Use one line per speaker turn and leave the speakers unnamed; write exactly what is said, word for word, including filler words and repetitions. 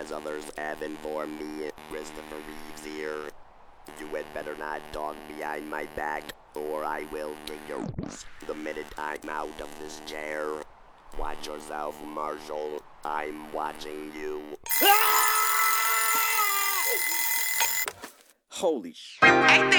as others have informed me, Christopher Reeves here. You had better not talk behind my back, or I will kick your ass the minute I'm out of this chair. Watch yourself, Marshall. I'm watching you.
Holy sh!
Hey there.